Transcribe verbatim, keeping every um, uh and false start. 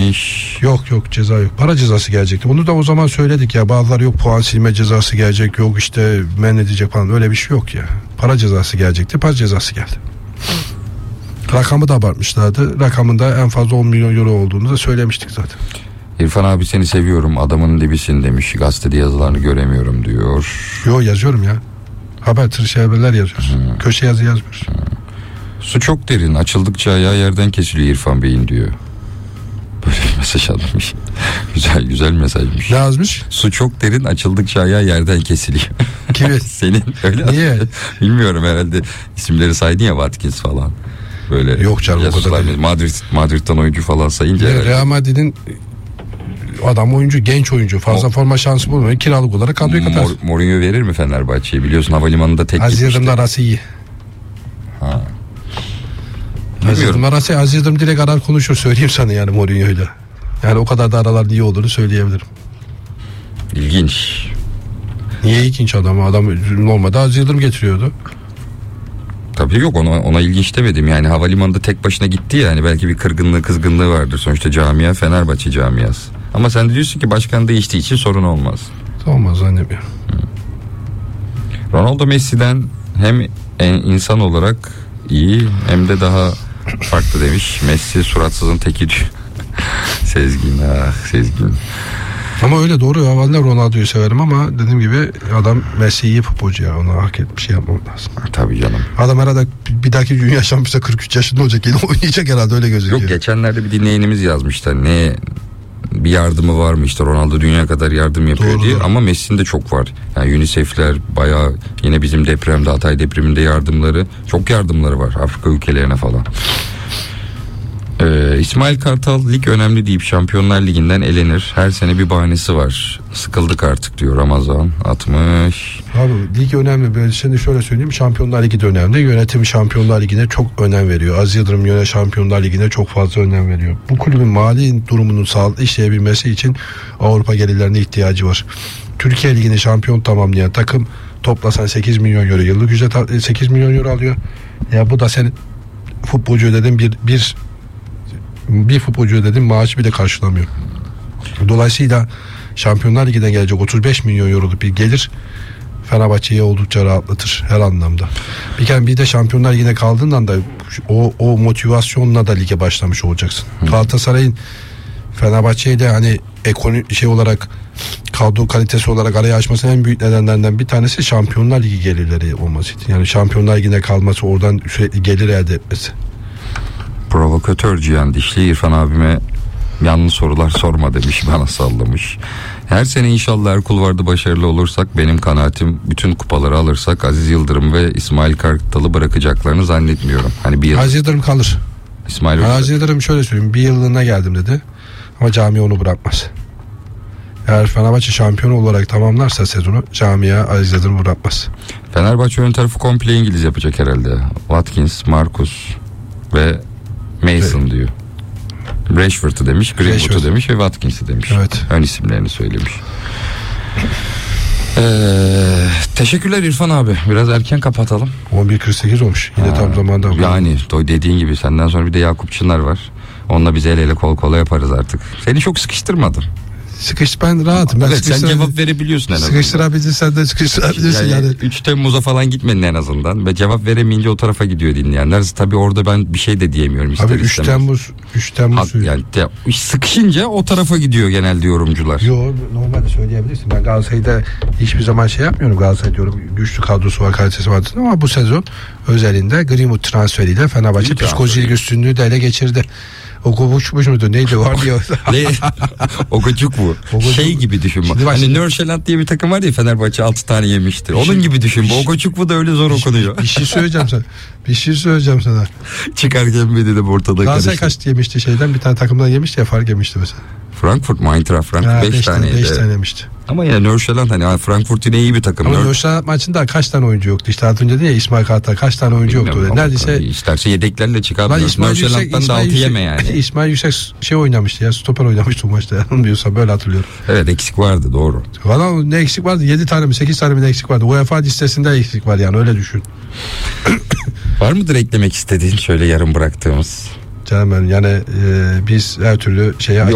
ilginç. Yok yok ceza yok. Para cezası gelecekti. Bunu da o zaman söyledik ya. Bazıları yok puan silme cezası gelecek. Yok işte men edecek falan. Öyle bir şey yok ya. Para cezası gelecekti. Para cezası geldi. Rakamı da abartmışlardı. Rakamında en fazla on milyon euro olduğunu da söylemiştik zaten. İrfan abi seni seviyorum. Adamın dibisin demiş. Gazetede yazılarını göremiyorum diyor. Yo yazıyorum ya. Haber tır haberler yazıyoruz. Hmm. Köşe yazı yazmıyoruz. Hmm. Su çok derin. Açıldıkça ayağı yerden kesiliyor İrfan Bey'in diyor. Böyle bir mesaj almış. güzel güzel mesajmış. Ne yazmış? Su çok derin. Açıldıkça ayağı yerden kesiliyor. Kimi? Senin öyle. Niye? Bilmiyorum herhalde. İsimleri saydın ya Watkins falan. Böyle. Yok canım o kadar değil. Madrid, Madrid'den oyuncu falan sayınca. Ya, Real Madrid'in adam oyuncu, genç oyuncu. Fazla o, forma şansı bulmuyor. Kiralık olarak kadroya katar. Mor, Mourinho verir mi Fenerbahçe'ye? Biliyorsun havalimanında tek Aziz Yıldırım'la arası iyi. Ha. Aziz Yıldırım arası, Aziz Yıldırım direkt arar konuşur. Söyleyeyim sana yani Mourinho'yla. Yani o kadar da aralar iyi olduğunu söyleyebilirim. İlginç. Niye ilginç adam? Adam normalde Aziz Yıldırım getiriyordu. Tabii yok ona, ona ilginç demedim. Yani havalimanında tek başına gitti ya. Hani belki bir kırgınlığı kızgınlığı vardır. Sonuçta camia Fenerbahçe camiası. Ama sen de diyorsun ki başkan değiştiği için sorun olmaz. Olmaz zannediyorum. Ronaldo Messi'den hem insan olarak iyi hem de daha farklı demiş. Messi suratsızın teki diyor. Sezgin ah Sezgin. Ama öyle doğru ya. Ben de Ronaldo'yu severim ama dediğim gibi adam Messi iyi futbolcu ya. Ona hak etmiş şey yapmam lazım. Tabii canım. Adam herhalde bir dahaki dünya şampiyonu kırk üç yaşında olacak. Yine oynayacak herhalde öyle gözüküyor. Yok geçenlerde bir dinleyenimiz yazmışlar. Ne bir yardımı var mı işte Ronaldo dünya kadar yardım yapıyor doğru, diye doğru. Ama Messi'nin de çok var. Yani UNICEF'ler bayağı yine bizim depremde Hatay depreminde yardımları çok yardımları var Afrika ülkelerine falan. Ee, İsmail Kartal lig önemli deyip Şampiyonlar Ligi'nden elenir. Her sene bir bahanesi var. Sıkıldık artık diyor Ramazan altmış. Abi lig önemli. Ben şimdi şöyle söyleyeyim. Şampiyonlar Ligi de önemli. Yönetim Şampiyonlar Ligi'ne çok önem veriyor. Aziz Yıldırım yönetim Şampiyonlar Ligi'ne çok fazla önem veriyor. Bu kulübün mali durumunun sağlıklı işleyebilmesi için Avrupa gelirlerine ihtiyacı var. Türkiye Ligi'ni şampiyon tamamlayan takım toplasan sekiz milyon euro yıllık ücret sekiz milyon euro alıyor. Ya bu da senin futbolcu ödediğin bir bir bir futbolcu ödediğin maaşı bile karşılamıyor. Dolayısıyla Şampiyonlar Ligi'den gelecek otuz beş milyon euroluk bir gelir Fenerbahçe'yi oldukça rahatlatır her anlamda. Bir kere bir de Şampiyonlar Ligi'ne kaldığından da o, o motivasyonla da lige başlamış olacaksın. Hı. Galatasaray'ın Fenerbahçe'yi de hani ekonomi şey olarak kadro kalitesi olarak araya açmasının en büyük nedenlerinden bir tanesi Şampiyonlar Ligi gelirleri olmasıydı. Yani Şampiyonlar Ligi'ne kalması, oradan sürekli gelir elde etmesi. Provokatör Cihan Dişli İrfan abime yanlış sorular sorma demiş, bana sallamış. Her sene inşallah Erkul Vardı başarılı olursak benim kanaatim bütün kupaları alırsak Aziz Yıldırım ve İsmail Kartal'ı bırakacaklarını zannetmiyorum. Hani bir yıl... Aziz Yıldırım kalır. İsmail Aziz Yıldırım şöyle söyleyeyim, bir yıllığına geldim dedi ama cami onu bırakmaz. Eğer Fenerbahçe şampiyon olarak tamamlarsa sezonu camiye Aziz Yıldırım bırakmaz. Fenerbahçe ön tarafı komple İngiliz yapacak herhalde. Watkins, Marcus ve Mason evet. diyor. Rashford'u demiş, Greenwood'u demiş ve Watkins'i demiş. Evet. Ön isimlerini söylemiş. Ee, teşekkürler İrfan abi. Biraz erken kapatalım. on bir kırk sekiz olmuş. Yine ha, tam zamanda. Yani dediğin gibi senden sonra bir de Yakup Çınar var. Onunla biz el ele kol kola yaparız artık. Seni çok sıkıştırmadım. Sıkış ben rahatım. Ben evet, sen cevap verebiliyorsun en azından. Sıkıştırabilirsen de sıkıştırabilirsin yani. yani. üç Temmuz'a falan gitmedin en azından. Ve cevap veremeyince o tarafa gidiyor dinleyenler. Tabii orada ben bir şey de diyemiyorum. Abi üç Temmuz. üç Temmuz. Ha, yani de, sıkışınca o tarafa gidiyor genelde yorumcular. Yo normalde söyleyebilirsin. Ben Galatasaray'da hiçbir zaman şey yapmıyorum. Galatasaray diyorum güçlü kadrosu var, kalitesi var. Ama bu sezon özelinde Greenwood transferiyle Fenerbahçe psikolojik üstünlüğü de ele geçirdi. Okubuçmuş muydu? Neydi? Var diyor. Ne? Okucuk bu. Okucuk. Şey gibi düşün. Şimdi hani şimdi... Nörşeland diye bir takım var ya Fenerbahçe altı tane yemişti. Onun şey, gibi düşün. Bu Okucuk bu da öyle zor bir, okunuyor. Bir, bir şey söyleyeceğim sana. Bir şey söyleyeceğim sana. Çıkarken bir dedim ortada Galatasaray kaç yemişti şeyden? Bir tane takımdan yemişti ya, fark yemişti mesela. Frankfurt mu? Eintracht Frankfurt beş taneydi. beş tane yemişti. Ama ya Nörşeland hani Frankfurt yine iyi bir takım. Ama Nörşeland maçında kaç tane oyuncu yoktu? İşte az önce dedi ya İsmail Kartal kaç tane oyuncu bilmiyorum, yoktu? Neredeyse isterse yedeklerle çıkardı. Nörşeland'dan da altı yeme yani. İsmail Yüksek şey oynamıştı ya, stoper oynamıştı bu maçta. Yanılmıyorsam böyle hatırlıyorum. Evet, eksik vardı, doğru. Valla ne eksik vardı? yedi tane mi sekiz tane mi ne eksik vardı? UEFA listesinde eksik var yani, öyle düşün. Var mıdır eklemek istediğin şöyle yarım bıraktığımız? Canım benim yani e, biz her türlü şeye